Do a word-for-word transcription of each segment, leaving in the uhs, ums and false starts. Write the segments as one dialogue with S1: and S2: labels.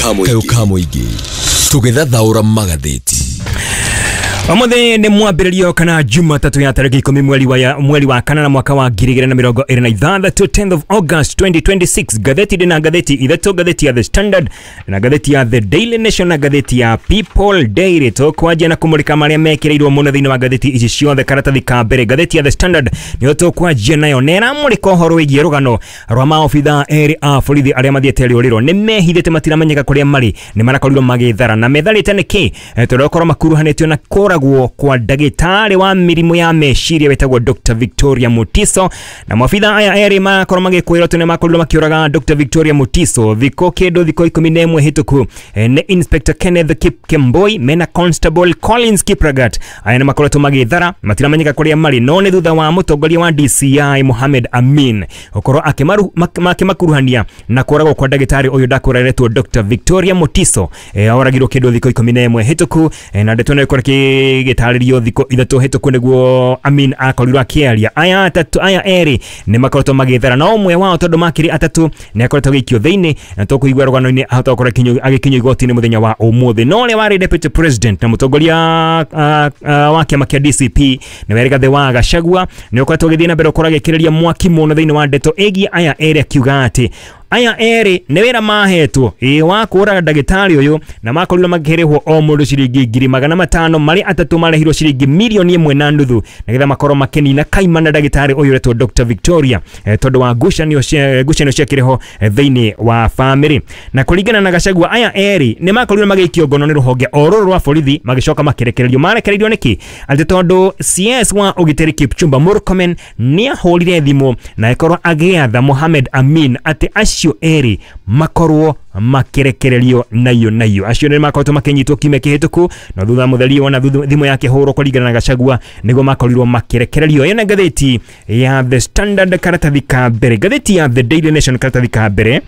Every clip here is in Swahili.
S1: kamuigi tugethathaura magatheti
S2: Amothe ni mwambĩrĩrio kana Jumatatu ya tariki ikumi mweri wa mweri wa kana na mwaka wa ngiri igĩrĩ na mĩrongo ĩrĩ na ithathatũ tenth of August twenty twenty-six. Gatheti na gatheti ithatũ, gatheti ya The Standard na gatheti ya The Daily Nation na gatheti ya People Daily. Tũkwanjia na kũmũrĩka marĩa mekĩrĩirwo mũno thĩinĩ wa gatheti ici ciothe. Karatathi ka mbere, gatheti ya The Standard nĩyo tũkwanjia nayo, nera mũrĩka ũhoro wĩgiĩ rũgano rwa maobitha erĩ a borithi arĩa mathiĩte rĩũrĩro nĩ mehithĩte matiramenyeka kũrĩa marĩ, nĩ marakorirwo magĩthara na metharĩte nĩkĩ tũrakorwo makuruhanĩtio na kũragwo kwa ndagĩtarĩ wa mĩrimũ ya meciria wetagwo Doctor Victoria Mutiso, na maobitha aya erĩ makorwo magĩkwĩrwo tene makorirwo makĩũraga Doctor Victoria Mutiso thikũ kĩndũ thikũ ikũmi na ĩmwe hĩtũku. Nĩ Inspector Kenneth Kipkemboi mena Constable Collins Kipragat, aya nĩ makoretwo magĩthara matiramenyeka kũrĩa marĩ, no nĩ thutha wa mũtongoria wa D C I Mohamed Amin gũkorwo akĩmakuruhania na kũragwo kwa ndagĩtarĩ ũyũ ndakũraretwo Doctor Victoria Mutiso oragirwo kĩndũ thikũ ikũmi na ĩmwe hĩtũku, na ndeto nĩ ĩkorwo gĩtarĩrio thikũ ithatũ hĩtũku nĩguo Amin akorirwo akĩaria. Aya atatũ aya erĩ nĩ makoretwo magĩthara, na ũmwe wao tondũ makĩrĩ atatũ nĩ akoretwo gĩikio thĩinĩ, na tũkũigua rũgano-inĩ ahota gũkorwo agĩkinyio igoti-inĩ mũthenya wa ũmũthĩ. No ũrĩa warĩ Deputy President na mũtongoria wa kĩama kĩa D C P nĩ Rigathĩ wa Gachagua nĩ ũkoretwo gĩthiĩ na mbere gũkorwo agĩkĩrĩria mwaki mũno thĩinĩ wa ndeto ĩgiĩ aya erĩ, akiuga atĩ aya erĩ nĩ wĩra mahetwo ĩ wa kũraga ndagĩtarĩ ũyũ, na makorirwo makĩrĩhwo o mũndũ ciringi ngiri magana matano, marĩ atatũ marĩhirwo ciringi mirioni ĩmwe na nuthu nĩgetha makorwo makĩnina kaima na ndagĩtarĩ ũyũ wetwo Doctor Victoria e, tondũ wa ngucanio ngucanio ciakĩrĩho e, thĩinĩ wa family. Na kũringana na Gachagua aya erĩ nĩ makorirwo magĩikio ngono nĩ rũhonge o rũrũ rwa borithi magĩcoka makĩrekererio. Marekereirio nĩkĩ? Atĩ tondũ C S wa ũgitĩri Kipchumba Murkomen nĩ ahũrire thimũ na ĩkorwo agĩatha Mohamed Amin atĩ acio eri makorwo makirekererio nayo nayo. Acio nĩ makoretwo makĩnyitwo kiumia kĩhĩtũku, na thutha mũtherio na thimũ yake hũrwo kũringana na Gachagua nĩguo makorirwo makirekererio. Ĩyo nĩ ngathĩti ya The Standard karatathi ka mbere. Ngathĩti ya The Daily Nation karatathi ka mbere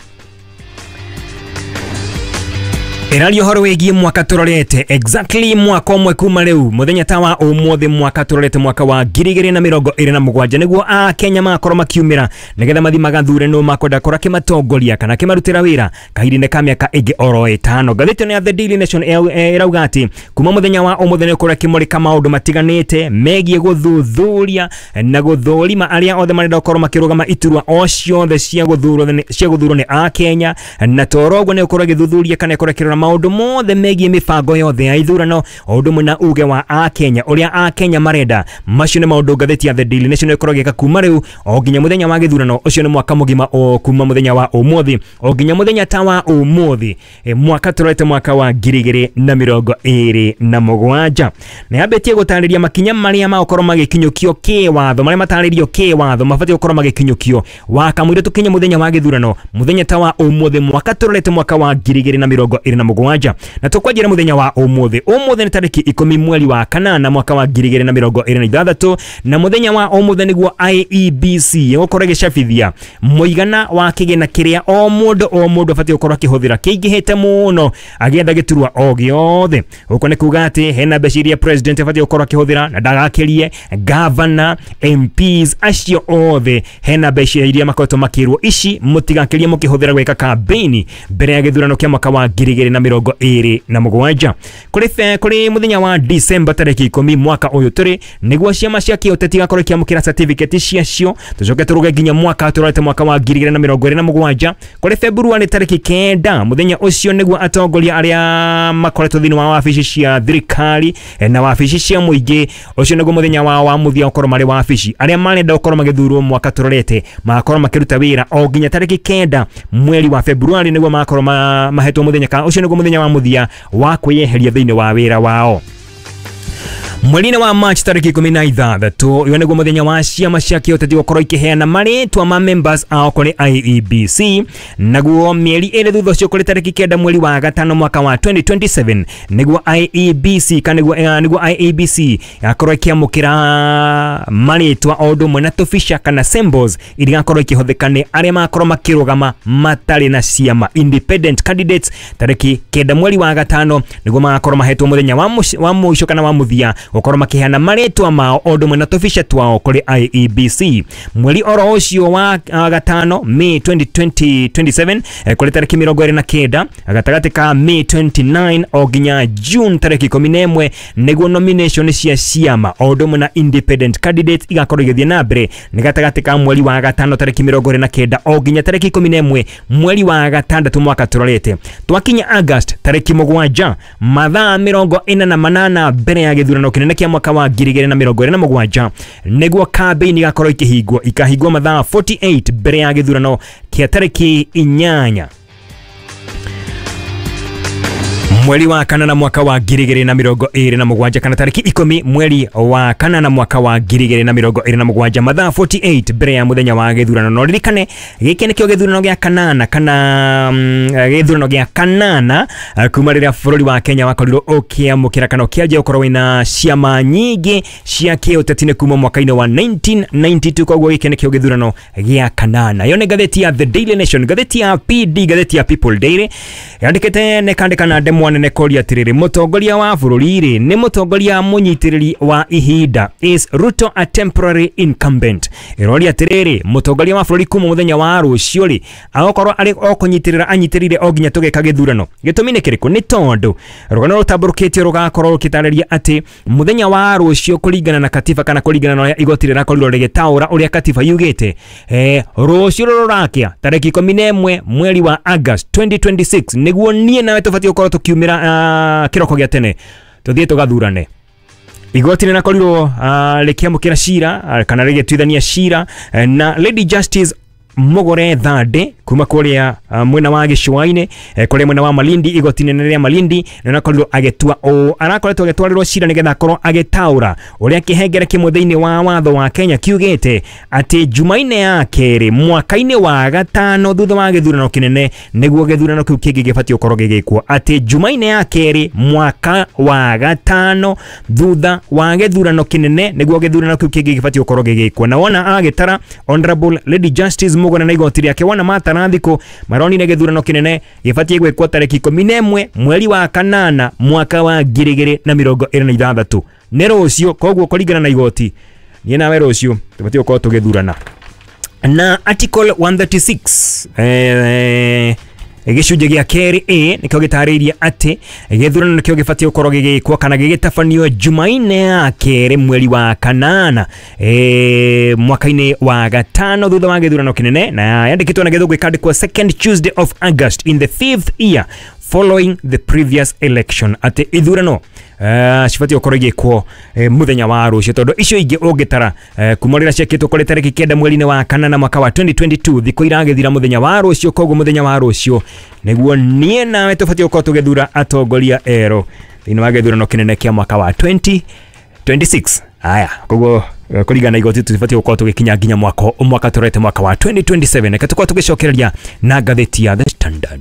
S2: ĩrario horo wĩgiĩ mwaka tũrorete, exactly mwaka ũmwe kuma rĩu mũthenya ta wa ũmũthĩ mwaka tũrorete mwaka wa ngiri igĩrĩ na mĩrongo ĩrĩ na mũgwanja nĩguo a Kenya makorwo makiumĩra nĩgetha mathi magathure no makwenda kora kĩmatongoria kana kĩmarutĩra wĩra kahinda ka mĩaka ĩngĩ oro ĩtano. Ngathĩti ya The Daily Nation ĩrauga atĩ kuma mũthenya wa ũmũthĩ nĩ ũkorwo kĩmũrĩka maũndũ matiganĩte megiĩ gũthuthuria na gũthũrima arĩa othe marenda gũkorwo makĩrũgama iturwa o ciothe cia gũthurwo cia gũthurwo nĩ a Kenya, na toro ũguo nĩ ũkorwo gĩthuthuria kana ũkorwo kĩrora maũndũ mothe megiĩ mĩbango yothe ya ithurano o ũndũ ũmwe na uge wa a Kenya ũrĩa a Kenya marenda. Macio nĩ maũndũ ngathĩti ya The Daily Nation ĩkorwo gĩka kuma rĩu o nginya mũthenya wa gĩthurano ũcio nĩ mwaka mũgima o kuma mũthenya wa ũmũthĩ o nginya mũthenya ta wa ũmũthĩ e, mwaka tũrorete mwaka wa ngiri igĩrĩ na mĩrongo ĩrĩ na mũgwanja. Na yambĩtie gũtarĩria makinya marĩa magokorwo magĩkinyũkio kĩwatho marĩa matarĩrio kĩwatho mabatiĩ gũkorwo magĩkinyũkio wa kamũira tũkinye mũthenya wa gĩthurano mũthenya ta wa ũmũthĩ mwaka tũrorete mwaka wa ngiri igĩrĩ na mĩrongo ĩrĩ na mũgwanja. Na tũkwanjĩra mũthenya wa ũmũthĩ ũmũthĩ nĩ tarĩki ikũmi mweri wa kanana mwaka wa ngiri igĩrĩ na mĩrongo ĩrĩ na ithathatũ, na mũthenya wa ũmũthĩ nĩguo I E B C gũkorwo gĩcabithia mũigana wa kĩgĩna kĩrĩa o mũndũ o mũndũ abatiĩ gũkorwo akĩhũthĩra kĩingĩhĩte mũno agĩetha gĩturwa o gĩothe. Gũkũ nĩ kuga atĩ hena mbeca iria president abatiĩ gũkorwo akĩhũthĩra na ndagakĩrie governor, M Ps acio othe hena mbeca iria makoretwo makĩrwo ici mũtigakĩrie mũkĩhũthĩra gwĩka campaign mbere ya gĩthurano kĩa mwaka wa ngiri igĩrĩ na mĩrongo ĩrĩ na mũgwanja. Kũrĩ kũrĩ mũthenya wa December tarĩki ikũmi mwaka ũyũ tũrĩ nĩguo ciama cia kĩũteti gakorwo kĩamũkĩra certificate ciacio, tũcoke tũruge nginya mwaka tũrorete mwaka wa ngiri igĩrĩ na mĩrongo ĩrĩ na mũgwanja. Kũrĩ February tarĩki kenda mũthenya ũcio nĩguo atongoria arĩa makoretwo thĩinĩ wa wabici cia thirikari na wabici cia mũingĩ ũcio nĩguo mũthenya wa wa mũthia gũkorwo marĩ wabici arĩa marenda gũkorwo magĩthurwo mwaka tũrorete magakorwo makĩruta wĩra o nginya tarĩki kenda mweri wa February nĩguo magakorwo mahetwo mũthenya ka ũcio nĩguo mũthenya wa mũthia wa kwĩyeheria thĩinĩ wa wĩra wao. Mweri-inĩ wa March tarĩki ikũmi na ithathatũ ũyũ nĩguo mũthenya wa ciama cia kĩũteti gũkorwo ikĩheana marĩtwa ma members ao kũrĩ I E B C, naguo mĩeri ĩrĩ thutha ũcio kũrĩ tarĩki kenda mweri wa gatano mwaka wa twenty twenty-seven nĩguo I E B C kana nĩguo I E B C yakorwo ĩkĩamũkĩra marĩtwa o ũndũ ũmwe na tũbica kana symbols iria gakorwo ikĩhũthĩka nĩ arĩa makorwo makĩrũgama matarĩ na ciama independent candidates tarĩki kenda mweri wa gatano nĩguo magakorwo mahetwo mũthenya wa mũico kana wa mũthia gukorwo makihana maretwa mao ondo mwena tofisha twao kuri I E B C mweri oro ucio wa uh, gatano May twenty twenty-seven eh, kuri tariki mirongo iri na kenda agatagati ka May twenty-nine o ginya June tariki ikumi na imwe niguo nomination cia ciama ondo mwena independent candidates igakorwo igithie na mbere ni gatagati ka mweri wa gatano tariki mirongo iri na kenda o ginya tariki ikumi na imwe mweri wa gatandatu mwaka turorete twakinya August tariki mugwanja mathaa mirongo ina na manana mbere ya githurano kinene kia mwaka wa ngiri igiri na mirongo iri na mugwanja niguo campaign igakorwo ikihingwo ikahingwo mathaa forty-eight mbere ya githurano kia tariki inyanya mweri wa kanana mwaka wa ngiri igiri na mirongo iri na mugwanja kana tariki ikumi mweri wa kanana mwaka wa ngiri igiri na mirongo iri na mugwanja mathaa forty-eight mbere ya muthenya wa githurano no ririkane giki nikio githurano gia kanana kana um, githurano gia kanana uh, kuma riria bururi wa Kenya wakorirwo ukiamukira kana ukiaje ukorwo wina ciama nyingi cia kiutetine kuma mwaka-ini wa nineteen ninety-two koguo giki nikio githurano gia kanana yo ni gatheti ya The Daily Nation gatheti ya P D gatheti ya People Daily yandikite ne kandikana demo nene koria tiriri mutongoria wa bururi ri ni mutongoria munyitiriri wa ihinda is Ruto a temporary incumbent iroria tiriri mutongoria wa bururi kuma muthenya wa rucio ri agokorwo ari okunyitirira anyitirire oginya tugeka githurano gitumi ni kiriku ni tondu rugano rutamburukitio rugakorwo rukitariria ati muthenya wa rucio kuringana na katiba kana kuringana na igoti rirakorirwo rigitaura uria katiba yugite eh rucio rurakia tariki ikumi na imwe mweri wa August twenty twenty-six niguo nie nawe tufati ukorwo tukiumira uh, kiroko gia tene tuthie tugathurane igoti rinakorirwo uh, likiamukira cira uh, kana rigituithania cira uh, na Lady Justice Mogore Thande kuma kuria uh, mwena wa Gicwaine eh, kuria mwena wa Malindi igoti nene ria Malindi na nakorirwo agetua o arakoretwo agetwarirwo cira nigetha akorwo agetaura uria kihengere kimwe thiini wa watho wa Kenya kiugite ati Jumaine ya keri mwaka-ini wa gatano thutha wa githurano kinene niguo githurano kiu kingi gibati ukorwo gigikwo ati Jumaine ya keri mwaka wa gatano thutha wa githurano kinene niguo githurano kiu kingi gibati ukorwo gigikwo na wona agitara Honorable Lady Justice Mogore na igoti riake wana matanathiko maroni ne githurano kinene gibati gwikwo tariki ikumi na imwe mweri wa kanana mwaka wa ngiri igiri na mirongo iri na ithathatu ne rucio koguo kuringana na igoti nie nawe rucio tubati ukorwo tugithurana na article one thirty-six eh gicunje gia keri a nikio gitariria ati githurano nikio gibati ukorwo gigikwo kana gigitafanio Jumaine ya keri mweri wa kanana eh mwaka-ini wa gatano thutha wa githurano kinene na yandikitwo na githungu ikandikwo second Tuesday of August in the fifth year following the previous election ati ithurano Uh, sifati ukorwo igikwo uh, muthenya wa rucio tondu icio ingi ungitara uh, kumorira ciakitwo kuri tariki kenda mweri-ini wa kanana mwaka wa twenty twenty-two thiko iragithira muthenya wa rucio koguo muthenya wa rucio niguo nie nawe tubati ukorwo tugithura atongoria ero thini wa githurano kinene kia mwaka wa twenty twenty-six aya koguo uh, kuringana igoti tubati ukorwo tugikinya nginya mwaka mwaka turete mwaka wa twenty twenty-seven katukwa tugicokereria na gatheti ya The Standard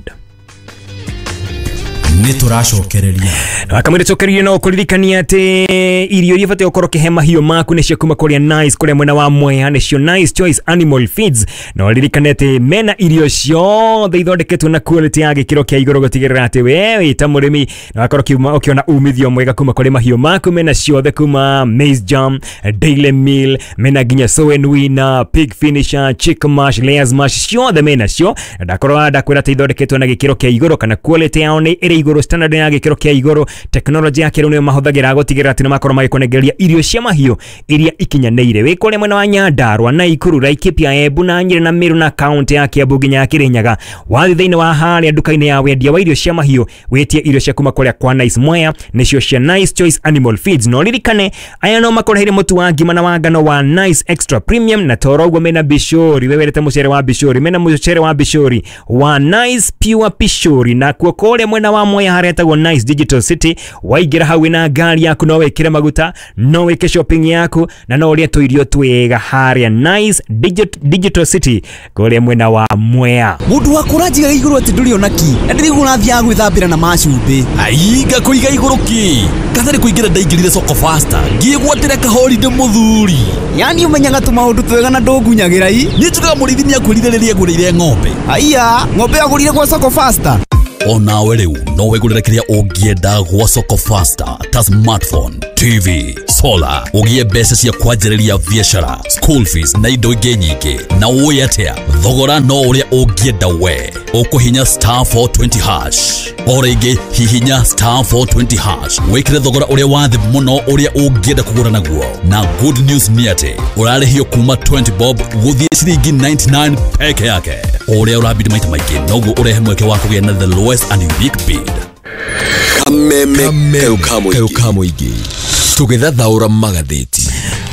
S1: ni turacokereria
S2: akamire cokereria no kuririkania ati irio ifate ukorwo kihema hiyo maku ni cia kuma kuria Nice kuria mwena wa Mwea ni cio Nice Choice Animal Feeds no ririkanete mena irio cio thithondeketwo na quality ya gikiro kia igoro gutigirira ati we ta murimi na akorwo kiuma ukiona umithio mwega kuma kuria mahiyo maku mena ciothe kuma maize jam daily meal mena ginya soen winner pig finisher chicken mash layers mash ciothe mena cio ndakorwo ndakwira thithondeketwo na gikiro kia igoro kana quality yao ni iri igoro standard ya gikiro kia igoro technology ya kero ni mahuthagira gutigirira ati makoro magikonegeria irio cia mahiyo iria ikinyaneire wikore mwena wa Nyandarua na Ikuru Laikipia Embu na Nyeri na Meru na county ya Kiambu ginya ya Kirinyaga wathi thiini wa haria nduka-ini ya wendia wa irio cia mahiyo wetie irio cia kuma kuria kwa Nice Mwea nicio cia Nice Choice Animal Feeds no ririkane aya no makorehere mutu wa ngima na wa ngano wa Nice Extra Premium na toro uguo mena bishori wewerete mucere wa bishori mena mucere wa bishori wa Nice Pure Bishori na kuo kore mwena wa Mwea haria tagwo Nice Digital City waigira hawe na gari yaku no wekire maguta no weke shopping yaku na no ria tuirio twega haria Nice Digital, Digital City kore mwena wa Mwea
S3: mundu wakurajiga iguru ati nduri onaki ndirigura thia gwithambira na macumbi
S1: aiga kuiga iguru ki kathari kuingira ndaingirire soko faster ngiegwatire kahori de muthuri
S3: yani umenyaga tu maundu twega na ndungunyagira i
S1: ni tuga murithi ni akwirire riria ngurire ng'ombe
S3: aiya ng'ombe agurire kwa soko faster
S1: onawe riu no wigurire kiria ungienda gwa Soko Faster ta smartphone, T V, solar, ugie mbeca cia kwanjĩrĩria biashara, school fees na indo ingĩ nyingĩ. Na uĩ atia thogora no uria ungienda we. Ukuhinya star four twenty hash. O rĩngĩ hihinya star four twenty hash. Wĩkĩre thogora uria wathi muno uria ungienda kugura naguo. Na good news ni ati urarĩhio kuma twenty bob guthie ciringi ninety-nine peke yake. Uria urabidi maita maingĩ noguo urehe mweke wa kugĩa na the lowest and unique bid.
S4: Kameme keuka muingi tugithathaura magatheti.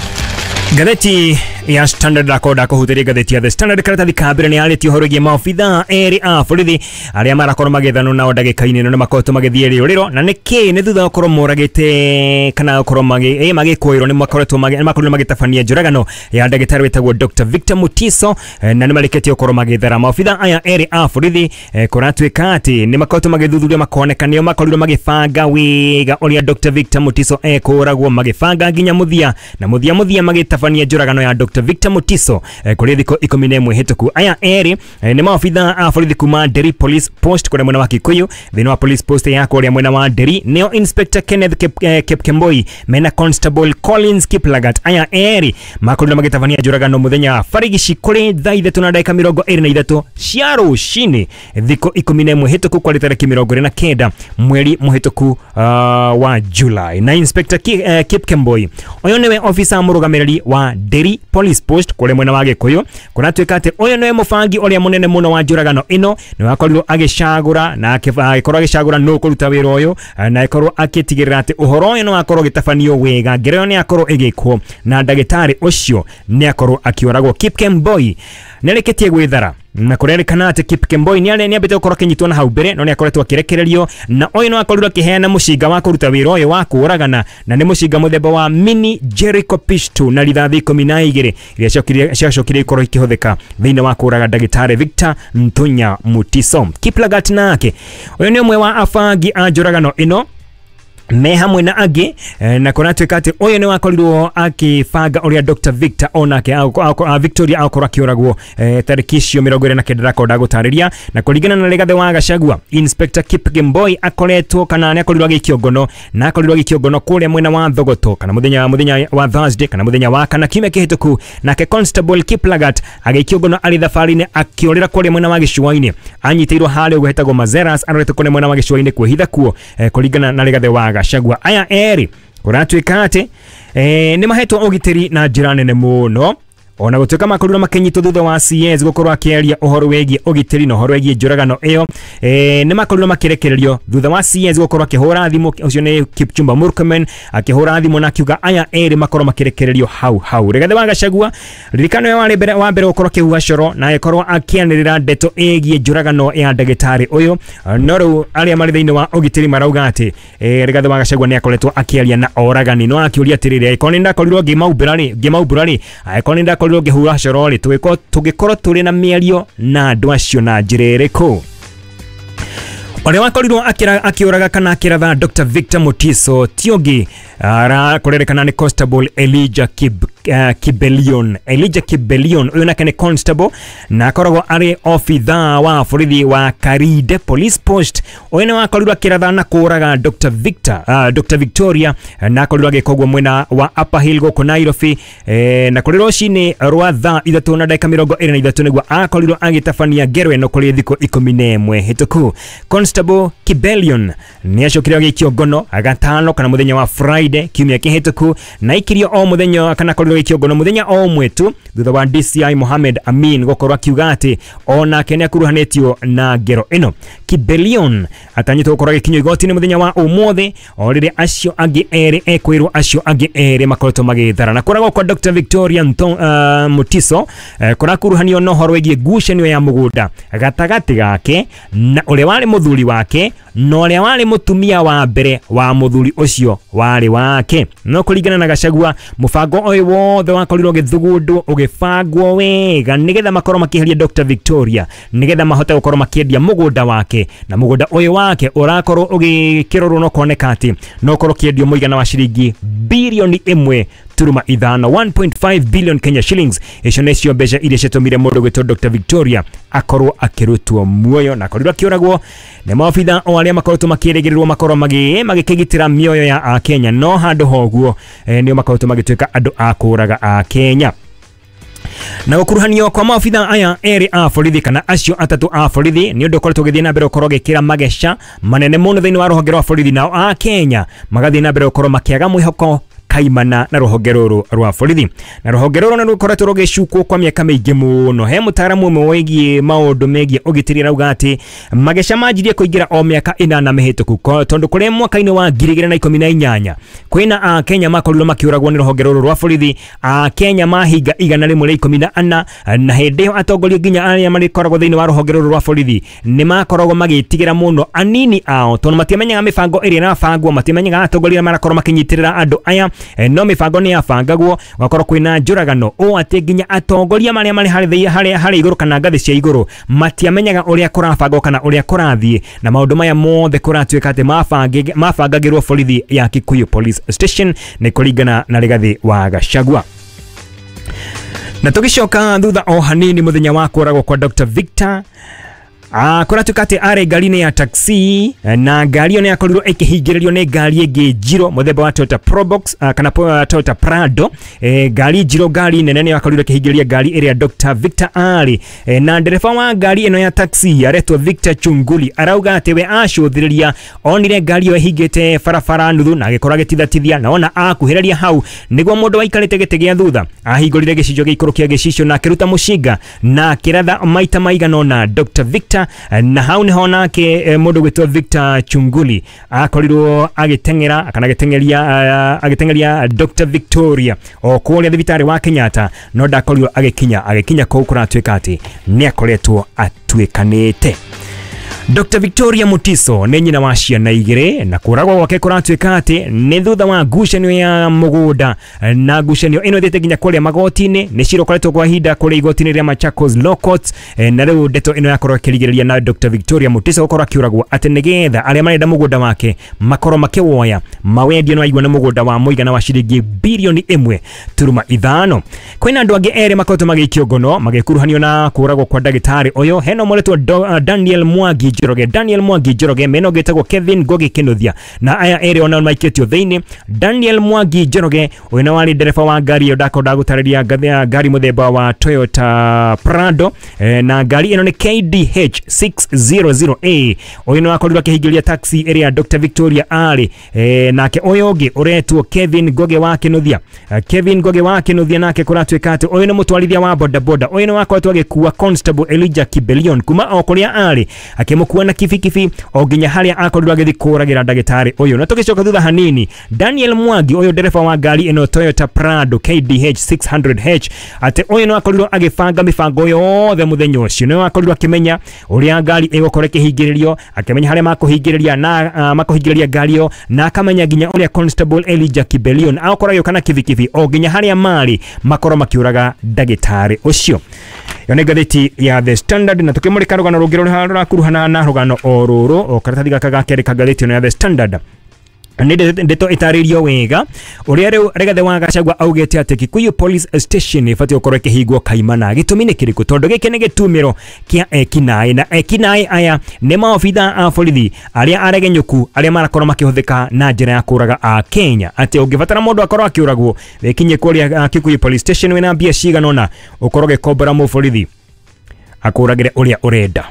S2: Gatheti ya Standard rakoda kuhuthiria gatheti ya The Standard karatathi kabira ni aleti uhoro gie maofitha eri a borithi aria marakorwo magethano na ndagĩka-inĩ no makoto magithie riuriro na niki ni thutha okorwo moragite kana okorwo magi eh magikuirwo ni makoretwo makoretwo magitabania njuragano ya ndagĩtarĩ wetagwo Doctor Victor Mutiso na ni marikete okorwo magithara maofitha aya eri a borithi kuratuika ati ni makoto magithuthuria makonekanio makorirwo magibanga wiga uria Doctor Victor Mutiso ekuragwo magibanga nginya muthia na muthia muthia magitabania njuragano ya Doctor Victor Mutiso eh, kuri thiko ikumi na ĩmwe hituku. Aya eri eh, ni maofitha a borithi kuma Derry Police Post kuri mwena wa Kikuyu. Thini wa police post ya kuri mwena wa Derry neo Inspector Kenneth Kip, eh, Kipkemboi mena Constable Collins Kiplagat. Aya eri makorwo magitavania njuragano muthenya farigishi kuri thaa ithatũ na ndagĩka mĩrongo ĩrĩ na ithatũ cia rũcinĩ thiko ikumi na ĩmwe hituku kwa tarĩki mĩrongo ĩrĩ na kenda mweri muhituku uh, wa July. Na Inspector Ki, eh, Kipkemboi oyo niwe officer mũrũgamĩrĩri wa Derry Police Post kule mwena wa Gikuyu. Kuna tuika ati oyo niwe mufangi uria munene muno wa njuragano ino ni wakorirwo agicagura na akikorwo agicagura no kuruta wira uyu na ikorwo akitigirira ati uhoro uyu no akorwo gitafanio wega ngereyo ni akorwo igikwo na ndagĩtarĩ ucio ni akorwo akioragwo. Kipkemboi nereketie gwithara na kurerikana ati Kipkemboi ni ni abete ukorwo kinyitwo na hau mbere no ni akoretwo akirekererio na oyo no akorirwo akiheana mushinga wa kuruta wira uyu wa kuragana na ni mushinga muthemba wa mini Jericho pistol na rithathi ikumi na igĩrĩ iria ciacokirie ciacokirie ikorwo ikihuthika thiini wa kuraga ndagĩtarĩ Victor Mtunya Mutiso. Kiplagat nake oyo ni umwe wa afangi a njuragano ino me hamwe na agi eh, na kuna tuika ati oyo ni wakorirwo akifanga uria Doctor Victor onake a Victoria akorwo akioragwo eh, tariki icio mĩrongo ĩrĩ na kenda rakoda gutariria na kuringana na Rigathi wa Gachagua. Inspector Kipkemboi akoretwo kana ni akorirwo agikio ngono na akorirwo agikio ngono kuria mwena wa Thogoto kana muthenya muthenya wa Thursday kana muthenya wa kana kiumia kihituku. Nake Constable Kiplagat agikio ngono ari thafarini akiorira kuria mwena wa Gĩcũa-inĩ anyitĩirwo harĩa gũhetagwo Mazeras arorete kuria mwena wa Gĩcũa-inĩ kwĩhitha kuo eh, kuringana na Rigathi wa Gachagua. Aya eri kuratuika ati eh, ni mahetwo ugitiri na njira nene muno ona gutuika makorirwo makinyitwo thutha wa C S gukorwo akieria uhoro wegie ugitiri na uhoro wegie njuragano iyo eh, ni makorirwo makirekererio thutha wa C S gukorwo akihura thimu ucio ni Kipchumba Murkomen akihura thimu na akiuga aya eri makorwo makirekererio hau hau. Rigathi wa Gachagua ririkano ya wale mbere wa mbere gukorwo kihuha coro na ekorwo akianirira ndeto egie njuragano ya ndagĩtarĩ uyu no riu aria mari thiini wa ugitiri marauga ati eh, Rigathi wa Gachagua ni akoretwo akiaria na oragani no akiuria atiriri aikoni ndakorirwo ngimaumbirari ngimaumbirari aikoni ndakorirwo ngihura corori twiko tugikorwo turi na mĩario na andũ acio na njĩra ĩrĩkũ. Oria wakorirwo akiuraga kana akiratha Doctor Victor Mutiso tiongi ara kurerekana ni Constable Elijah Kib, uh, Kibelion Elijah Kibelion uyu nake ni Constable na akoragwo ari ofitha wa borithi wa Karide Police Post. Uyu ni wakorirwo akiratha na kuraga Doctor Victor uh, Doctor Victoria na akorirwo agikogwo mwena wa Upper Hill goko Nairobi eh, na kurirwo cini rwa thaa ithatũ na ndagĩka mĩrongo ĩrĩ na ithatũ niguo akorirwo agitabania ngerwe no kuri thiko ikumi na ĩmwe hituku. Constable Kibelion ni acokire agikio ngono agatano kana muthenya wa Friday kiumia kihituku na ikirio o muthenya kana korirwo ikio ngono muthenya o mwetu thutha wa D C I Mohamed Amin gokorwo akiuga ati ona kene akuruhanetio na ngero ino. Kibelion atanyitwo gukorwo agikinywo igoti-inĩ muthenya wa umuthi o rĩrĩa acio angĩ erĩ ekwirwo acio angĩ erĩ makoretwo magĩthara na kuragwo kwa Doctor Victoria Nton, uh, Mutiso uh, kurakuruhanio no horo wĩgiĩ ngucanio ya mũgũnda gatagati gake na ũrĩa warĩ mũthuri wake no ũrĩa warĩ mũtumia wa mbere wa mũthuri ũcio warĩ wake. No kũringana na Gachagua mũbango ũyũ wothe wakorirwo gĩthugundwo ũgĩbangwo wega nĩgetha makorwo makĩheria Doctor Victoria nĩgetha mahote gũkorwo makĩendia mũgũnda wake na mũgũnda ũyũ wake ũrakorwo ũgĩkĩrorwo no kuoneka atĩ no korwo kĩendio mũigana wa ciringi bilioni ĩmwe turuma ithano one point five billion Kenya shillings icio nicio mbeca iria ciatumire mundu gwitwo Doctor Victoria akorwo akirutwo muoyo na akorirwo akiuragwo ni maofitha o aria makorwo makirigirirwo makorwo magi magikigitira mioyo ya a Kenya no handu hoguo eh, nio makorwo magituika andu a kuraga a Kenya. Na gukuruhanio kwa maofitha aya eri a borithi kana acio atatu a borithi ni undu ukoretwo githii na mbere ukorwo gikira magesha manene muno thiini wa ruhonge rwa borithi nao a Kenya magathii na mbere ukorwo makiaga mwihoko kaimana na ruhonge ruru rwa borithi na ruhonge ruru ni rukoretwo rugicukwo kwa miaka miingi muno. He mutaramu umwe wigie maundu megie ugitiri rauga ati magesha manjirie kuingira o miaka inana mihituku tondu kuri mwaka-ini wa ngiri igiri na ikumi na inyanya kwina a Kenya makorirwo makiuragwo ni ruhonge ruru rwa borithi a Kenya mahinga igana rimwe ria ikumi na ana na hindi yo atongoria nginya aria marikoragwo thiini wa ruhonge ruru rwa borithi ni makoragwo magitigira muno anini ao tondu matiamenyaga mibango iria irabangwo matiamenyaga atongoria marakorwo makinyitirira andu aya no mibango ni yabangagwo gakorwo kwina njuragano o ati nginya atongoria maria mari hari hari hari iguru kana ngathi cia iguru matiamenyaga uria kurabangwo kana uria kurathie na maundu maya mothe kuratuika ati mabangi mabangagirwo borithi ya Kikuyu Police Station ni kuringana na Rigathi wa Gachagua. Na tugicoka thutha o hanini muthenya wa kuragwo kwa Doctor Victor Ah, kura tukate are gari ya taxi na gari yo ne akorirwo ikihingiririo ne gari ege jiro muthemba wa Toyota Probox uh, kana uh, Toyota Prado e, gari jiro gari nene ne akorirwo ikihingiriria gari area Doctor Victor Ali e, na ndereba wa gari eno ya taxi aretwo Victor Chunguli arauga ati we acuthiriria onire gari yo ihingite farafara nuthu na agikora gitithathithia na ona akuhiriria hau niguo mundu waikarite gite gia thutha ahingurire gicicio gia ikuru kia gicicio na akiruta mushinga na kiratha maita maigana na Doctor Victor na hau ni hona ke e, mundu gwitwo Victor Chunguli akorirwo agitengera akana gitengeria uh, agitengeria Doctor Victoria o kuria thibitari wa Kenyatta no ndakorirwo agikinya agikinya kou kuratuika ati ni akoretwo atuikanite. Doctor Victoria Mutiso ni nyina wa ciana igire na kuragwa gwake kuratuika ati ni thutha wa ngucanio ya mugunda na ngucanio ino thite nginya kuria magoti-ini ni cirokoretwo kwa hinda kuria igoti-ini ria Machakos Law Courts na riu ndeto ino yakorwo kirigiriria na Doctor Victoria Mutiso gukorwo akiuragwo ati nigetha aria marenda mugunda wake makorwo makiwoya mawendio no aigwa na mugunda wa muigana wa ciringi bilioni imwe turuma ithano. Kwina andu angi ere makorwo magikio ngono magikuruhanio na kuragwo kwa ndagitari uyo heno moretwo uh, Daniel Mwangi Njoroge Daniel Mwangi Njoroge meno getagwo Kevin Gogi Kinuthia na aya ere ona maiketio thiini. Daniel Mwangi Njoroge wina wali ndereba wa gari yo dako dagutariria gari muthemba wa Toyota Prado e, na gari ino ni K D H six hundred A oyino akorirwo akihingiria taxi area Doctor Victoria Ali e, nake oyongi uretwo Kevin Gogi wa Kinuthia uh, Kevin Gogi wa Kinuthia nake kuratuika ati oyino mutwarithia wa boda boda oyino akoretwo agikuwa Constable Elijah Kibelion kuma okuria Ali akimukuwa na kifikifi o nginya haria akorirwo agithi kuragira ndagitari uyu. Na tugicoka thutha hanini Daniel Mwangi uyu ndereba wa gari ino Toyota Prado K D H six hundred H ati uyu no akorirwo agibanga mibango yothe muthenya ucio no akorirwo akimenya uria gari igukora kihingiririo akimenya haria makuhingiriria na uh, makuhingiriria gari yo na akamenya nginya uria Constable Elijah Kibelion akorayo kana kifikifi o nginya haria mari makoro makiuraga ndagitari ucio. Yone gatheti ya The Standard na tukimurika rugano rugiro rurakuruhana na rugano oruru o karatathi gaka gakere kagatheti ya The Standard ndeto itaririo wega uria riu Rigathi wa Gachagua augete ati Kikuyu Police Station ifati ukorwo ikihingwo kaimana gitumi ni kiriku tondu giki ni gitumiro kia ekinai na ekinai aya ni maofitha a borithi aria aregenyuku aria marakorwo makihuthika na njira ya kuraga a Kenya ati ungibatara mundu akorwo akiuragwo wekinye kuria Kikuyu Police Station wina mbia cigana ona ukorwo gikombora mu borithi akuragire uria urenda.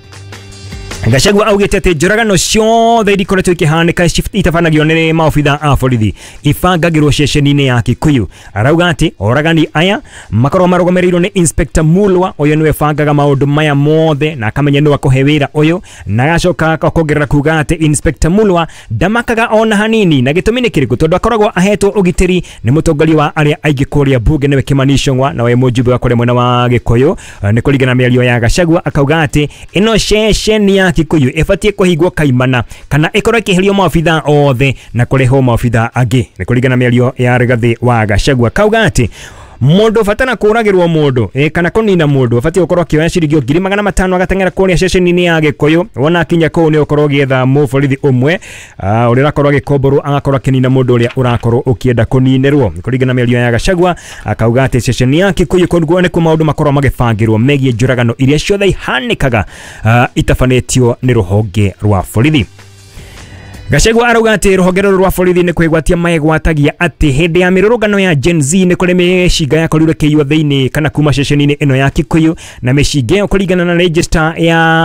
S2: Gachagua augete ati njoragano ciothe irikoretwo ikihanika itabanagio ni maofitha a borithi ibangagirwo ceceni-ini ya Kikuyu. Arauga ati oragani aya makorwo marugomereirwo ni Inspector Mulwa uyu niwe bangaga maundu maya mothe na akamenya ni wakuhe wira uyu na gacoka akongerera kuga ati Inspector Mulwa ndamakaga ona hanini na gitumi ni kiriku tondu akoragwo ahetwo ugitiri ni mutongoria wa aria aingi kuria bunge niwe Kimani Ichung'wa na we mujibu wa kuria mwena wa Gikuyu ni kuringana miario ya Gachagua akauga ati ino ceceni ya Kikuyu ifatie kuhigwo kaimana kana ikorwo ikiherio maofitha othe na kureho maofitha angi ni kuringana miario ya Rigathi wa Gachagua kauga ati mundu fatana kuragirwo mundu e kana konina mundu afati ukorwo kioya ciringi ngiri magana matano agatengera kuria ceceni-ini ya Gikuyu wona akinya kuu ni ukorwo gietha muborithi umwe uri rakorwo agikomboro agakorwo akinina mundu uria urakorwo ukienda kuninirwo kuringana na mĩario ya Gachagua akauga ati ceceni ya Gikuyu konguo ni ku maundu makorwo magibangirwo megie njuragano iria ciothe ihanikaga itafanitio ni ruhonge rwa borithi. Gachagua arauga ati ruhonge rwa borithi ni kwigwatia maegwatagia ati hindi ya mirurungano ya Gen Z ni kuri mishinga ya korirwe kiyo thiini kana kuma ceceni-ini ino ya Gikuyu na mishinga yo kuringana na register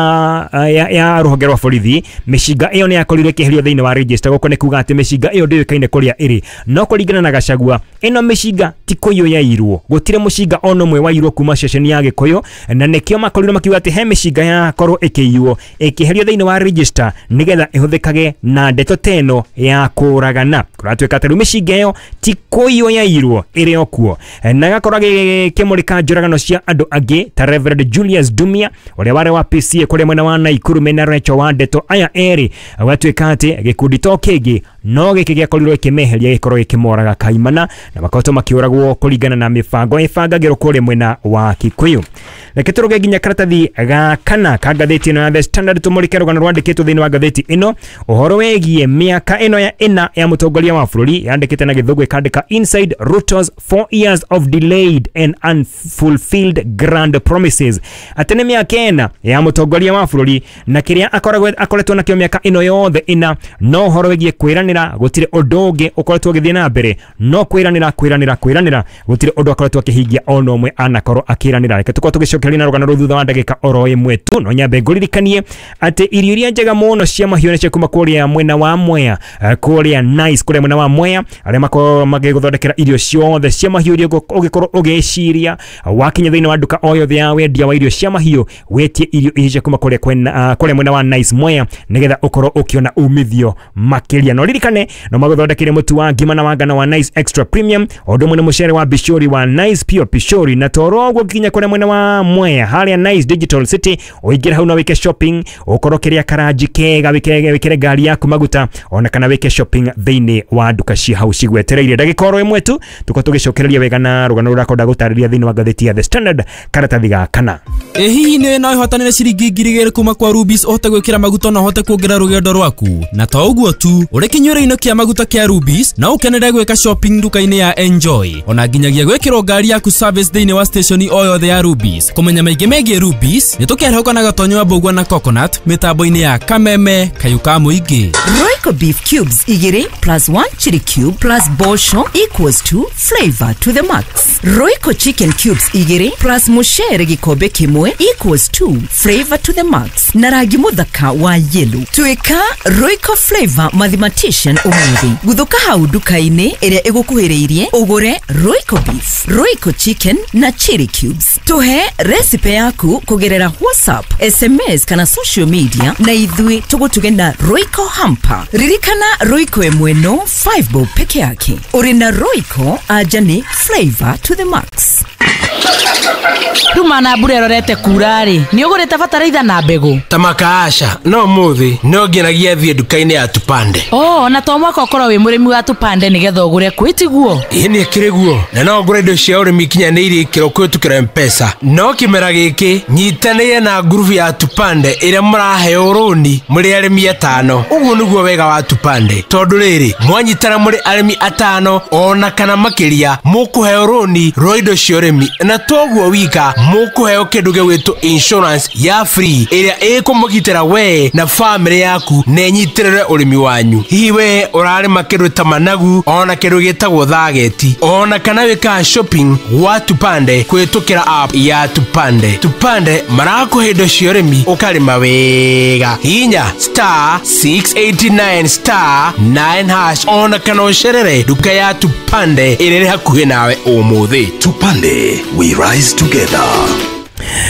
S2: ya ya, ya ruhonge rwa borithi mishinga iyo ni ya korirwe kiherio thiini wa register goko ni kuga ati mishinga iyo ndikaine kuria iri no kuringana na Gachagua ino mishinga ti Gikuyu yairwo gutire mushinga ono mwe wairwo kuma ceceni ya Gikuyu na nikio makorirwe makiuga ati he mishinga ya korwo ikiyo ikiherio thiini wa register nigetha ihuthikage na ndeto teno ya kuragana kuratweka ati mishinga iyo ti Gikuyu yairwo iri okuo na gakora kimurika njuragano cia andu angi ta Reverend Julius Dumia uria wari wa P C A kuri mwena wa Naikuru mena Recho wa ndeto aya eri agatweka ati gikundi to kingi no giki giakorirwo ikimeheria gikorwo ikimoraga kaimana na makoto makiuragwo kuringana na mifango ifangagirwo kuri mwena wa Gikuyu. Reke turuge ginya karatathi ga kana ka gatheti ino ya The Standard tumurike rugano rwandikitwo thiini wa gatheti ino uhoro wegie miaka ino ya ina ya mutongoria wa bururi yandikite na githugwe kandika Inside Ruto's four years of delayed and unfulfilled grand promises. Atene miaka ina ya mutongoria wa bururi na kiria akoragwo akoretwo nakio miaka ino yothe ina no uhoro wegie kwiranira gutire undu ukoretwo githie na mbere no kwiranira kwiranira kwiranira gutire undu akoretwo akihingia ono umwe anakorwo akiranira. Reke tukwo tugicokeria na rugano rutha wa ndagika oro imwe tu no nyambe nguririkanie ati irio iria njega muno cia mahiũ nĩ ciakuma kuria mwena wa Mwea kuria Nice kuria mwena wa Mwea aria makorwo magiguthondekera irio ciothe cia mahiũ iria ũgikorwo ũgĩciria wakinya thĩinĩ wa nduka o yothe ya wendia wa irio cia mahiũ wetie irio iria ciakuma kuria kwena kuria mwena wa Nice Mwea nigetha ukorwo ukiona umithio makiria no ririkane no maguthondekere mutu wa ngima na wangana wa Nice Extra Premium ondo mwene mucere wa Bishori wa Nice Pure Bishori na toro ogwo kinya kuria mwena wa Mwea haria Nice Digital City uingira hau na wike shopping ukorwo kiria karaji kega wike wikire ngari yaku maguta ona kana wike shopping thiini wa nduka cia hau cigwetereire ndagikoro imwe tu tuko tugicokereria wega na rugano rurakonda gutariria thiini wa gatheti ya The Standard karatathi ga kana.
S5: E hihi ni no ihotanire ciringi ngiri igĩrĩ kuma kwa Rubis uhote gwikira maguta no uhote kuongerera rugendo rwaku na to uguo tu uri kinyũre-inĩ kia maguta kia Rubis na ukenere gwika shopping nduka-inĩ ya Enjoy ona nginyagia gwikirwo ngari yaku service thiini wa station o yothe ya Rubis. Kumenya maingĩ megie Rubis ni tukiarehũka na gatonyo wa mbũgua na coconut mitambo-inĩ ya Kameme Kayuka Muingi.
S6: Royco beef cubes igiri plus one chili cube plus bosho equals to flavor to the max. Royco chicken cubes igiri plus mushere gikombe kimwe equals to flavor to the max. Na rangi muthaka wa yellow. Tuika Royco flavor mathematician umuthi. Guthuka hau nduka-inĩ ĩrĩa ĩgũkuhĩrĩirie ugure Royco beef, Royco chicken na chili cubes. Tuhe recipe yaku kugerera WhatsApp, S M S kana social media na ithui tugutuge na Royco hamper. Ririkana Royco emweno five bob peke yake. Uri na Royco ajani flavor to the max.
S7: Rumana mbura rorete kurari ni ugurite bataraitha na mbegu
S8: tamaka asha no muthi no nginagia thie nduka-inĩ ya Tupande.
S7: Oh na to mwaka ukorwo wi murimi wa Tupande nigetha ugure kwitiguo
S8: ini kiriguo na no ngure indo cia urimi kinyanĩirie ikĩro kwitukira M-Pesa no kimera giki nyitanĩire na group ya Tupande ĩrĩa mũraheo roni mũrĩ arĩmi atano. Uguo nĩguo wega wa Tupande tondu rĩrĩ mwanyitana mũrĩ arĩmi atano ona kana makĩria mũkũheo roni rwa indo cia urimi na toguo wika mukuheo kindu gwitwo insurance ya free ĩrĩa ĩkũmũgitĩra we na family yaku na nyitirĩre urimi wanyu. Hihi we ũrarĩma kĩndũ ta managu ona kĩndũ gĩtagwo thageti ona kana wĩka shopping wa Tupande kwĩtũkĩra app ya Tupande. Tupande marakũhe indo cia ũrĩmi ũkarĩma wega. Hinya star six eighty-nine star nine hash ona kana ũcerere nduka ya Tupande ĩrĩa ĩrĩ hakuhĩ nawe ũmũthĩ.
S9: Tupande, we rise together.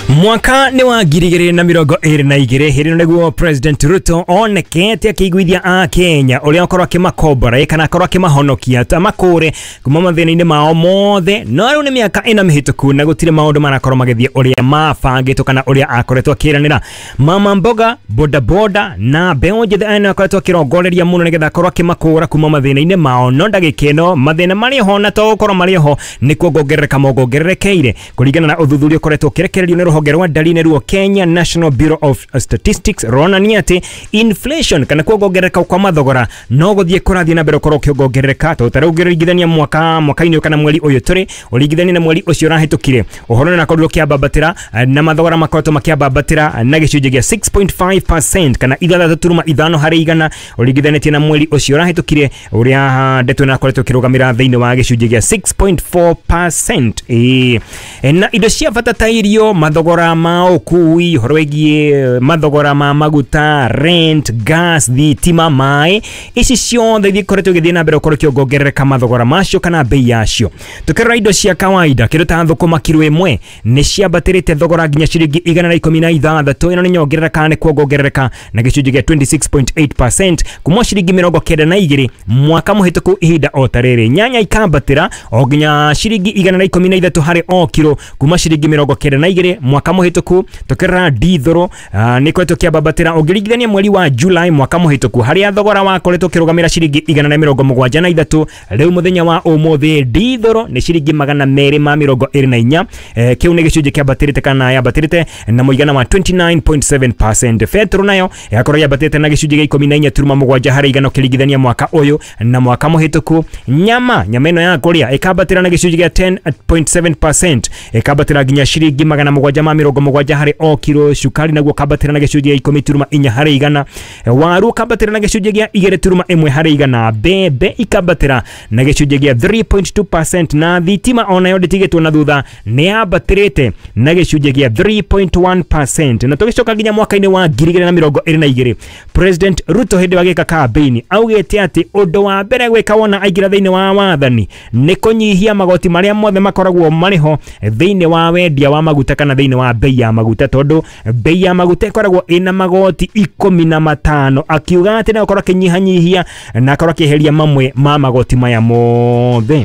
S2: Mwaka ni wa ngiri igĩrĩ na mĩrongo ĩrĩ na igĩrĩ hĩndĩ nĩguo President Ruto onekete akĩiguithia a Kenya ũrĩa akorwo akĩmakombora kana akorwo akĩmahonokia ta makũre kuma mathĩna-inĩ mao mothe. No rĩu nĩ mĩaka ĩna mĩhĩtũku na gũtirĩ maũndũ marakorwo magĩthiĩ ũrĩa mabangĩtwo kana ũrĩa akoretwo akĩranĩra. Mama Mboga, boda boda na mbeũ njĩthĩ aya akoretwo akĩrongoreria mũno nĩgetha akorwo akĩmakũra kuma mathĩna-inĩ mao. No ndagĩka ĩno mathĩna marĩ ho na to gũkorwo marĩ ho nĩ kuongerereka mongererekeire kũringana na ũthuthuria ũkoretwo ũkĩrekererio nĩ rũhonge rwa ndari ruo Kenya National Bureau of Statistics ronania atĩ inflation kana kuongerereka kwa mathogora no gũthiĩ kũrathiĩ na mbere ũkorwo ũkĩongerereka. Tũtarũngĩrĩithania mwaka mwaka-inĩ kana mweri ũyũ tũrĩ ũringithania na mweri ũcio ũrahĩtũkire ũhoro na korirwo kĩambambatĩra na mathogora makoretwo makĩambambatĩra na gĩcunjĩ gĩa six point five percent kana ithathatũ turuma ithano harĩ igana ũringithanĩtie na mweri ũcio ũrahĩtũkire ũrĩa ndeto na koretwo kĩrũgamĩra thĩinĩ wa gĩcunjĩ gĩa six point four percent. E, na indo cia bata ta irio, mathogora ma ũkui, ũhoro wĩgiĩ mathogora ma maguta, rent, gas, thitima, maĩ, ici ciothe ikoretwo igĩthiĩ na mbere ũkorwo ikĩongerereka mathogora macio kana bei yacio. Tũkĩrora indo cia kawaida kĩndũ ta thũkũma kiro ĩmwe nĩ ciambatĩrĩte thogora nginya ciringi igana rĩa ikũmi na ithathatũ. Ĩno nĩ nyongerereka nĩ kuongerereka na gĩcunjĩ gĩa twenty-six point eight percent kuma ciringi mĩrongo kenda na igĩrĩ mwaka mũhĩtũku ihinda o ta rĩrĩ. Nyanya ikambatĩra o nginya ciringi igana rĩa ikũmi na ithatũ harĩ o kiro kuma ciringi mĩrongo kenda na igĩrĩ mwaka mũhĩtũku. Tũkĩrora dithoro uh, nĩ koretwo kĩambambatĩra ũngĩringithania mweri wa July mwaka mũhĩtũku harĩa thogora wakoretwo kĩrũgamĩra ciringi igana na mĩrongo mũgwanja na ithatũ. Rĩu mũthenya wa ũmũthĩ dithoro nĩ ciringi magana merĩ ma mĩrongo ĩrĩ na inya. Eh, kĩu nĩ gĩcunjĩ kĩambatĩrĩte kana yambatĩrĩte na mũigana wa twenty-nine point seven percent. Petro nayo yakorwo yambatĩrĩte na gĩcunjĩ gĩa ikũmi na inya turuma mũgwanja harĩ igana ũkĩringithania mwaka ũyũ na mwaka mũhĩtũku. Nyama nyama ĩno ya kũrĩa ĩkambatĩra na gĩcunjĩ gĩa ten point seven percent, ĩkambatĩra nginya ciringi magana mũgwanja ma mĩrongo mũgwanja harĩ o kiro. Cukari naguo kambatĩra na gĩcunjĩ gĩa ikũmi turuma inya harĩ igana. Waru kambatĩra na gĩcunjĩ gĩa igĩrĩ turuma ĩmwe harĩ igana. Mbembe ikambatĩra na gĩcunjĩ gĩa three point two percent na thitima onayo ndĩtigĩtwo na thutha nĩ yambatĩrĩte na gĩcunjĩ gĩa three point one percent. Na tũgĩcoka nginya mwaka-inĩ wa ngiri igĩrĩ na mĩrongo ĩrĩ na igĩrĩ, President Ruto hĩndĩ wa gĩka campaign augĩte atĩ ũndũ wa mbere gwĩka wona aingĩra thĩinĩ wa wathani nĩ kũnyihia magoti marĩa mothe makoragwo marĩ ho thĩinĩ wa wendia wa maguta kana thĩinĩ wa bei ya maguta, tondũ bei ya maguta ĩkoragwo ĩna magoti ikũmi na matano. Akiuga atĩ no akorwo akĩnyihanyihia na akorwo akĩeheria mamwe ma magoti maya mothe.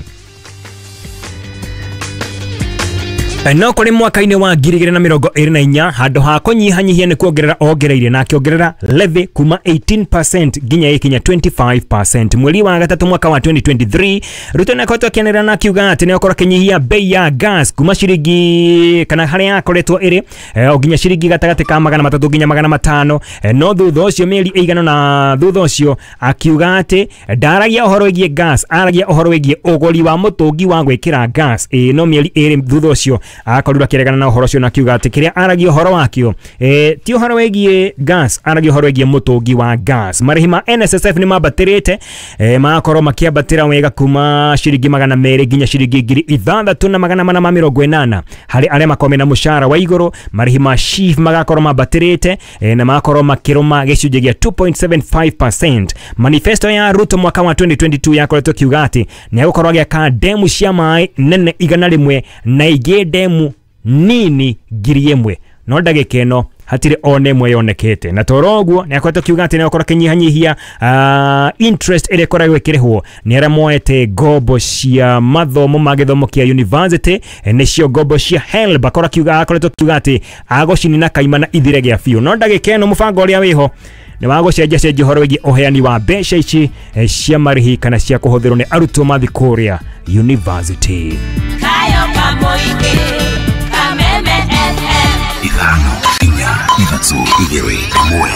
S2: No kũrĩ mwaka-inĩ wa ngiri igĩrĩ na mĩrongo ĩrĩ na inya handũ ha kũnyihanyihia nĩ kuongerera ongereire na akĩongerera levy kuma eighteen percent nginya ikinya twenty-five percent. Mweri wa gatatũ mwaka wa twenty twenty-three Ruto nĩ akoretwo akĩanĩrĩra na akiuga atĩ nĩ akorwo akĩnyihia bei ya gas kuma ciringi kana harĩa yakoretwo ĩrĩ o nginya ciringi gatagatĩ ka magana matatũ nginya magana matano. No thutha ũcio mĩeri ĩigana na thutha ũcio akiuga atĩ ndaragia ũhoro wĩgiĩ gas, aragia ũhoro wĩgiĩ ũgũri wa mũtũngi wa gwĩkĩra gas. Ĩ no mĩeri ĩrĩ thutha ũcio akorirwo akĩregana na ũhoro ũcio na akiuga atĩ kĩrĩa aragia ũhoro wakĩo e, ti ũhoro wĩgiĩ gas, aragia ũhoro wĩgiĩ mũtũngi wa gas. Marĩhi ma N S S F nĩ mambatĩrĩte e, magakorwo makĩambatĩra wega kuma ciringi magana merĩ nginya ciringi ngiri ithathatũ na magana mana ma mĩrongo ĩnana harĩ arĩa makorwo na mũcara wa igũrũ. Marĩhi ma S H I F magakorwo mambatĩrĩte e, na magakorwo makĩrũma gĩcunjĩ gĩa two point seven five percent. Manifesto ya Ruto mwaka wa twenty twenty-two yakoretwo kiuga atĩ nĩ agũkorwo agĩaka demu cia maĩ nene igana rĩmwe na ingĩ demu nini ngiri ĩmwe. No ndagĩka ĩno hatirĩ ona ĩmwe yonekete, na toro ũguo nĩ akoretwo kiuga atĩ nĩ akorwo akĩnyihanyihia uh, interest ĩrĩa ĩkoragwo ĩkĩrĩhwo nĩ arĩa moete ngombo cia mathomo ma gĩthomo kĩa university, nĩcio ngombo cia HELB. Akorwo akiuga akoretwo kiuga atĩ agũcinina kaima na ithire gĩa biũ. No ndagĩka ĩno mũbango ũrĩa wĩho nĩ wa gũcenjia cenjia ũhoro wĩgiĩ ũheani wa mbeca ici cia marĩhi kana cia kũhũthĩrwo nĩ arutwo mathi kũrĩa university.
S9: Kayo kamoike kameme F M
S1: ithano inya ithatũ igĩrĩ ĩmwe.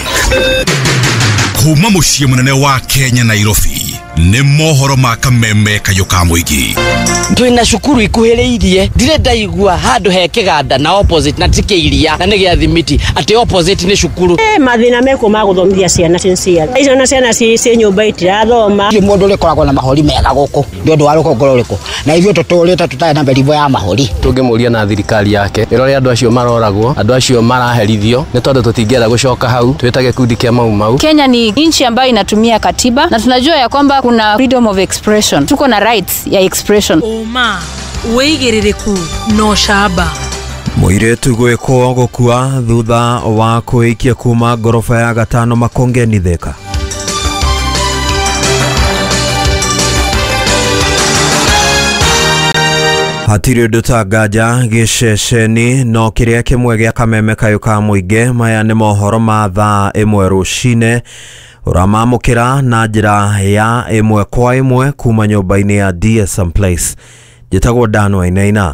S1: Kuma mũciĩ mũnene wa Kenya Nairobi nĩ mohoro ma kameme kayo ka mũingĩ.
S10: Twina cukuru ikuhĩrĩirie ndirenda igua handũ he kĩganda na opposite na tikĩiria na nĩ gĩa thimiti ati opposite nĩ cukuru.
S11: Eh mathina meko ma gũthomithia ciana ciana icio na ciana ci ci nyũmba itirathoma.
S10: Nĩ mũndũ ũrĩkoragwo na mahori mega gũkũ nĩ ũndũ wa rũkũngũ rũrĩkũ na ithuĩ tũtũrĩte tũtarĩ na mĩrimũ ya mahori.
S12: Tũngĩmũria na thirikari yake ĩrore andũ acio maroragwo, andũ acio maraherithio nĩ tondũ tũtingĩenda gũcoka hau twĩtage gĩkundi kĩa mau mau.
S13: Kenya ni nchi ambayo inatumia katiba na tunajua ya kwamba kuna freedom of expression. Tuko na rights ya expression.
S14: Oma, uigĩrĩrĩku no shaba. Muiretu gwikwo gukua thutha wa kuikia kuma gorofa ya gatano Makongeni Thika. Hatiri ndutagaja giceceni no kiria kimwe gia kameme kayo ka muinge maya ni mohoro ma thaa imwe rucine uramamukira na njira ya imwe kwa imwe kuma nyumba-ini ya D S M Place. Jitagwo Dan Wainaina.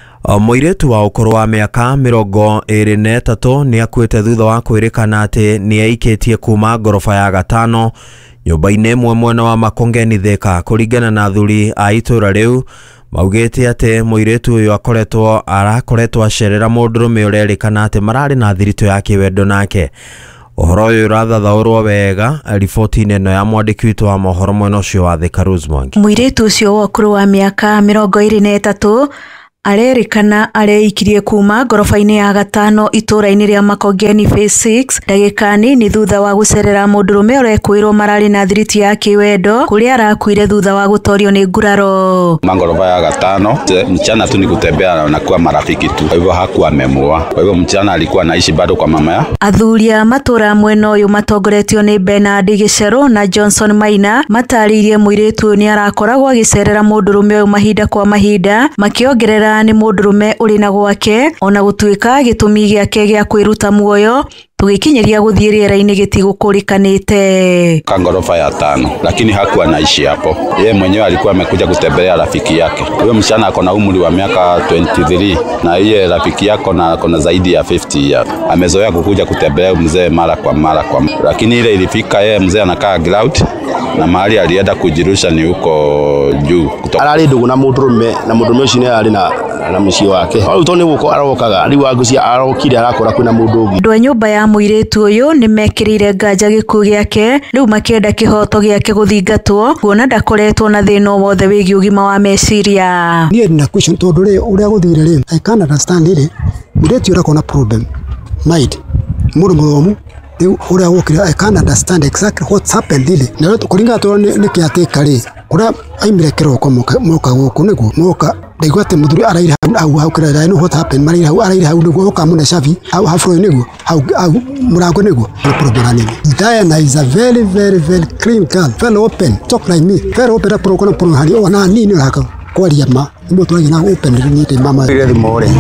S14: Muiretu wa ukuru wa miaka mirongo iri na itatu ni akuite thutha wa kwirikana ati ni aikitie kuma gorofa ya gatano nyumba-ini imwe mwena wa Makongeni Thika. Kuringana na athuri a itura riu maugite ati muiretu uyu akoretwo arakoretwo acerera mundurume urerikana ati marari na thirito ya kiwendo nake. Uhoro uyu urathathaurwo wega riboti-ini ino ya mwandiki witu wa mohoro mwena ucio wa Thika Rose Mwangi.
S15: Muiretu ucio wa ukuru wa miaka mirongo iri na itatu arerikana areikirie kuma gorofa-ini ya gatano itura-ini ria Makongeni Phase six ndagikani ni thutha wa gucerera mundurume urekwirwo marari na thiriti ya kiwendo kuria arakuire thutha wa gutorio ni nguraro.
S16: Magorofa ya gatano mchana tu ni kutembea na kuwa marafiki tu, kwa hivyo hakuwa memua. Kwa hivyo mchana alikuwa anaishi bado kwa mama ya
S15: athuria matura mwena uyu matongoretio ni Bernard Gicero na Johnson Maina mataririe muiretu ni arakoragwo agicerera mundurume uyu mahinda kwa mahinda makiongerera ni mundurume uri na gwake ona gutuika gitumi giake gia kwiruta muoyo tugikinyeria guthie riera-ini gitigukurikanite
S16: kangorofa ya tano, lakini hakuwa anaishi hapo. Yeye mwenyewe alikuwa amekuja kutembelea rafiki yake. Huyo msichana ako na umri wa miaka twenty-three na yeye rafiki yako na kona zaidi ya fifty years. Amezoea kukuja kutembelea mzee mara kwa mara kwa mara. Lakini ile ilifika yeye mzee anakaa ground na mahali alienda kujirusha ni huko juu.
S17: Arari ndugu na mundurume na mundurume ucio ni ari na na muci wake. Au to ni guko arokaga riu agucia arokire arakora kwina mundu ungi.
S15: Ndwa nyumba ya muiretu uyu ni mekirire nganja gikuo giake riu makienda kihoto giake guthingatwo kuona ndakoretwo na thina wothe wigi ugima wa meciria.
S18: Ni na question tondu ri uria guthire ri I can't understand ri muiretu ura kona problem mind mundu muthomu riu uria gukira I can't understand exactly what's happened really na ro kuringa to ni kiatika ri kura aimire kiroko moka guku niguo moka ndaigwa ati muthuri araira hau hau kira no what happened marira hau araira hau niguo oka mune shavi hau hafro niguo hau hau murango niguo problem nini. Diana is a very very very clean girl, very open, talk like me, very open up pro pro hali ona nini raka kwaria ma nimo twagi na open ni te mama
S17: ire thimore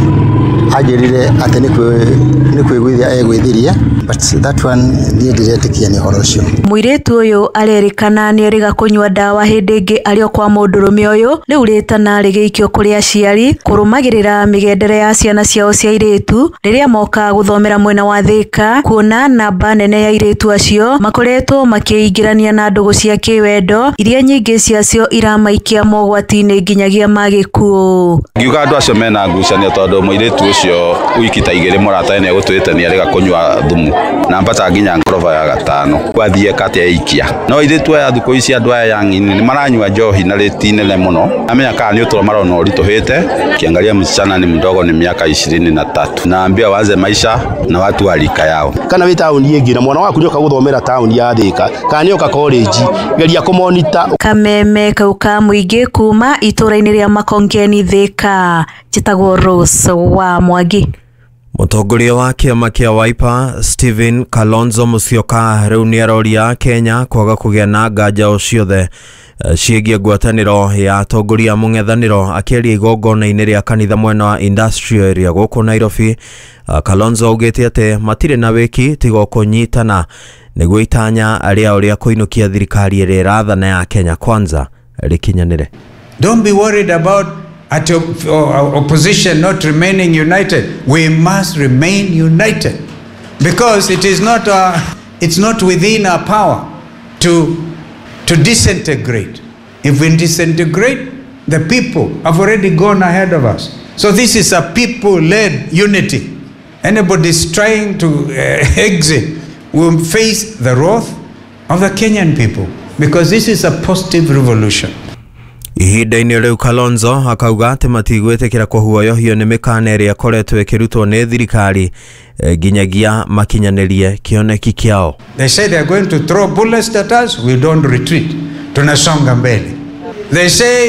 S17: ajirire ati ni kwe ni kwigwithia egwithiria but that one ni diretikia ni horocio.
S15: Muiretu uyu arerikana ni ariga kunywa dawa hindi ingi ario kwa mundurume uyu riu ritana rigeikio kuri aciari kurumagirira migendere ya ciana ciao cia iretu riria moka guthomera mwena wa Thika kuona namba nene ya iretu acio makoretwo makiingirania na ndugu cia kiwendo iria nyingi ciacio iramaikia mogwati-ini nginyagia magikuo.
S16: Ngiuga andu acio mena ngucanio tondu muiretu ucio wiki ta igiri murata ni agutwite ni ariga kunywa thumu na mpata nginya ngorofa ya gatano kwathie kati aikia no iretu aya thuko ici andu aya yangini ni maranywa njohi na retine le muno amenya kana ni utoro marona urituhite kiangalia msichana ni mdogo ni miaka ishirini na tatu naambia waanze maisha na watu walika yao
S17: kana wi tauni ingi na mwana waku nyoka guthomera tauni ya Thika kana nyoka college geria kumonita
S15: kameme kauka muingi kuma itura-ini ria Makongeni Thika. Jitagwo Rose wa Mwangi.
S14: Mutongoria wa kiama kia Wiper Stephen Kalonzo Musyoka riu ni aroria Kenya kwaga kugia na nganja o ciothe ciĩgiĩ ngwatanĩro ya atongoria mũng'ethanĩro akĩaria igongona-inĩ rĩa kanitha mwena wa industrial area gũkũ Nairobi. Kalonzo augĩte atĩ matirĩ na wĩki tiga kũnyitana nĩguo itanya arĩa ũrĩa kũinũkia thirikari ĩrĩa ĩrathana ya Kenya Kwanza rĩkinyanĩre.
S19: Don't be worried about at opposition not remaining united. We must remain united because it is not uh, it's not within our power to to disintegrate. If we disintegrate, the people have already gone ahead of us. So this is a people-led unity. Anybody is trying to uh, exit will face the wrath of the Kenyan people because this is a positive revolution.
S14: Ihinda-inĩ riu Kalonzo akauga atĩ matigwĩtĩkĩra kũhuoyohio nĩ mĩkana ĩrĩa ĩkoretwo ĩkĩrutwo nĩ thirikari nginyagia makinyanĩrie kĩoneki kĩao.
S19: They say they are going to throw bullets at us, we don't retreat. Tunasonga mbele. They say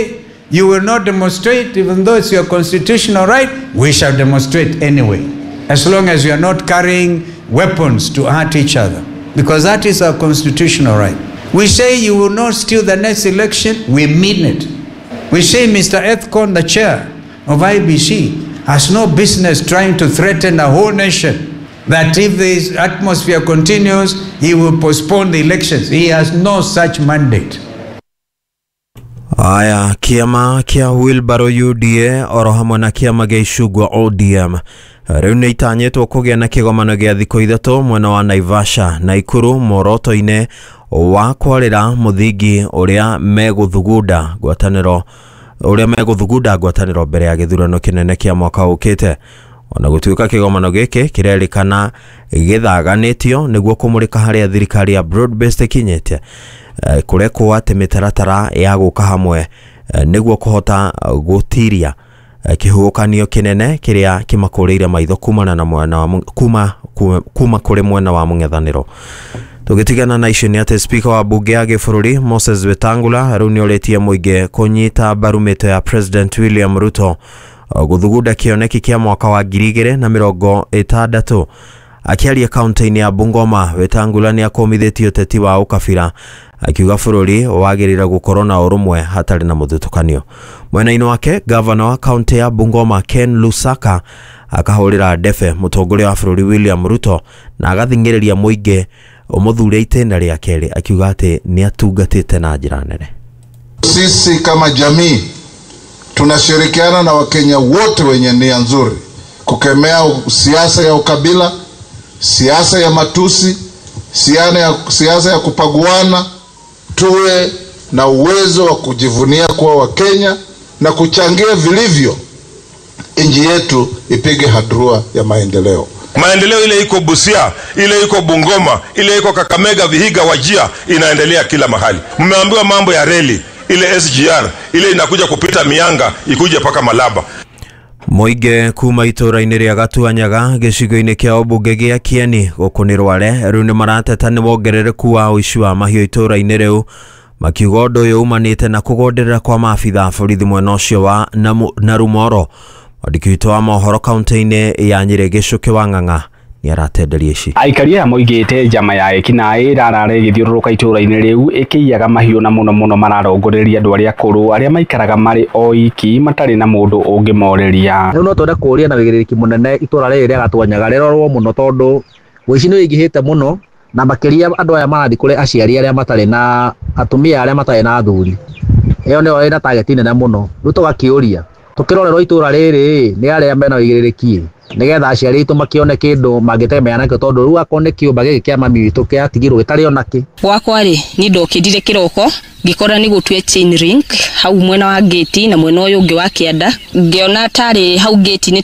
S19: you will not demonstrate, even though it's your constitutional right, we shall demonstrate anyway. As long as you are not carrying weapons to hurt each other. Because that is our constitutional right. We say you will not steal the next election, we mean it. We say Mister Ethcon, the chair of I B C, has no business trying to threaten a whole nation. That if this atmosphere continues, he will postpone the elections. He has no such mandate.
S14: Aya, kiama kia Wilbaro U D A oro hamwe na kiama gia Icungwa O D M riu ni itanyitwo kugia na kigomano gia thikũ ithatũ mwena wa Naivasha na Ikuru moroto-ine wa kwarĩra muthingi uria meguthugunda ngwatanĩro uria meguthugunda ngwatanĩro mbere ya gĩthurano kinene kia mwaka ũkĩte. Ona gũtuĩka kĩgomano gĩkĩ kĩrerĩkana gĩthaganĩtio nĩguo kũmũrĩka harĩa thirikari ya broad-based kinyĩte kurekwo atĩ mĩtaratara ya gũka hamwe nĩguo kũhota gũtiria kĩhuhũkanio kĩnene kĩrĩa kĩmakũrĩire maitho kumana na mwena wa kuma kuma kũrĩ mwena wa mũng'ethanĩro. Tũgĩtigana na icio nĩ atĩ speaker wa bunge ya gĩbũrũri Moses Wetangula rĩu nĩorĩtie mũingĩ kũnyita mbaru mĩto ya President William Ruto gũthugunda kĩoneki kĩa mwaka wa ngiri igĩrĩ na mĩrongo ĩtandatũ. Akiaria kaunti-inĩ ya Bungoma, Wetangula nĩ akomithĩtie ũteti wa ũkabira akiuga bũrũri wagĩrĩire gũkorwo na ũrũmwe hatarĩ na mũthutũkanio. Mwena-inĩ wake gavana wa kaunti ya Bungoma Ken Lusaka akahũrĩra ndebe mũtongoria wa bũrũri William Ruto na agathingĩrĩria mũingĩ ũmũthure itĩna rĩa kerĩ akiuga atĩ nĩ atungatĩte na njĩra nene.
S20: Sisi kama jamii tunashirikiana na Wakenya wote wenye nia nzuri kukemea siasa ya ukabila, siasa ya matusi, siasa ya, siasa ya kupaguana. Tuwe na uwezo wa kujivunia kuwa Wakenya na kuchangia vilivyo nchi yetu ipige hatua ya maendeleo.
S21: Maendeleo ile iko Busia, ile iko Bungoma, ile iko Kakamega, Vihiga, Wajia inaendelea kila mahali. Mmeambiwa mambo ya reli, ile S G R, ile inakuja kupita Mianga, ikuje paka Malaba.
S14: Mũingĩ kuma itũra-inĩ rĩa Gatuanyaga gĩcigo-inĩ kĩa ũmbunge gĩa Kieni gũkũ nĩ Rware rĩu nĩ marateta nĩ wongerereku wa ũici wa mahiũ itũra-inĩ rĩu makiuga ũndũ ũyũ umanĩte na kũgonderera kwa maabitha borithi mwena ũcio wa Narumoro. Mwandĩki witũ wa mohoro kaunti-inĩ ya Nyĩrĩ Gĩcũkĩ wa Ng'ang'a nĩ aratenderia ici.
S22: Aikaria moigĩte njama ya ekinaĩ ĩrarare ĩgĩthiũrũrũka itũra-inĩ rĩu ĩkĩiyaga mahiũ na mũno mũno mararongoreria andũ arĩa akũrũ arĩa maikaraga marĩ o iki matarĩ na mũndũ ũngĩmoreria.
S23: Rĩu no twende kũria na wĩigĩrĩrĩki mũnene itũra rĩrĩ rĩa Gatuanyaga rĩrorwo mũno tondũ ũici nĩ ũingĩhĩte mũno na makĩria andũ aya marathi kũrĩ aciari arĩa matarĩ na atumia arĩa matarĩ na athuri. Ĩyo nĩyo ĩna target nene mũno. Rĩu tũgakĩũria tukirorerwo itũra rĩrĩ nĩ arĩa mena wĩigĩrĩrĩki nigetha aciari aitũ makione kindu mangĩtemea nakĩo tondũ rĩu akone kĩũmba gĩkĩ kĩa mami witũ kĩatigirwo gĩtarĩ onakĩ.
S24: Gwakwa rĩ nĩ ndokĩndire kĩroko ngĩkora nĩ gũtue chain link hau mwena wa gate na mwena ũyũ ũngĩ wa kĩanda ngĩona tarĩ hau gate nĩ